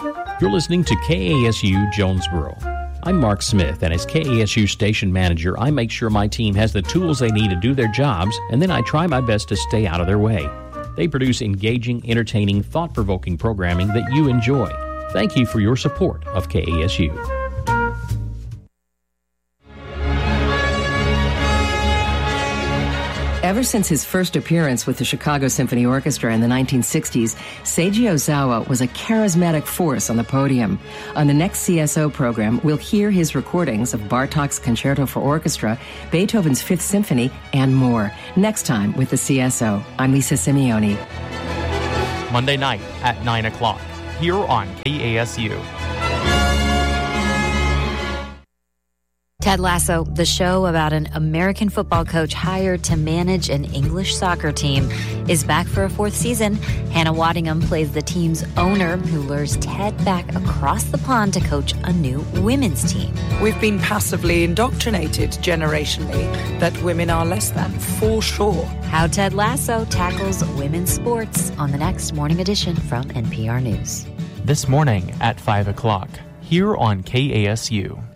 You're listening to KASU Jonesboro. I'm Mark Smith, and as KASU station manager, I make sure my team has the tools they need to do their jobs, and then I try my best to stay out of their way. They produce engaging, entertaining, thought-provoking programming that you enjoy. Thank you for your support of KASU. Ever since his first appearance with the Chicago Symphony Orchestra in the 1960s, Seiji Ozawa was a charismatic force on the podium. On the next CSO program, we'll hear his recordings of Bartók's Concerto for Orchestra, Beethoven's Fifth Symphony, and more. Next time with the CSO. I'm Lisa Simeone. Monday night at 9 o'clock, here on KASU. Ted Lasso, the show about an American football coach hired to manage an English soccer team, is back for a fourth season. Hannah Waddingham plays the team's owner who lures Ted back across the pond to coach a new women's team. We've been passively indoctrinated generationally that women are less than, for sure. How Ted Lasso tackles women's sports on the next morning edition from NPR News. This morning at 5 o'clock, here on KASU.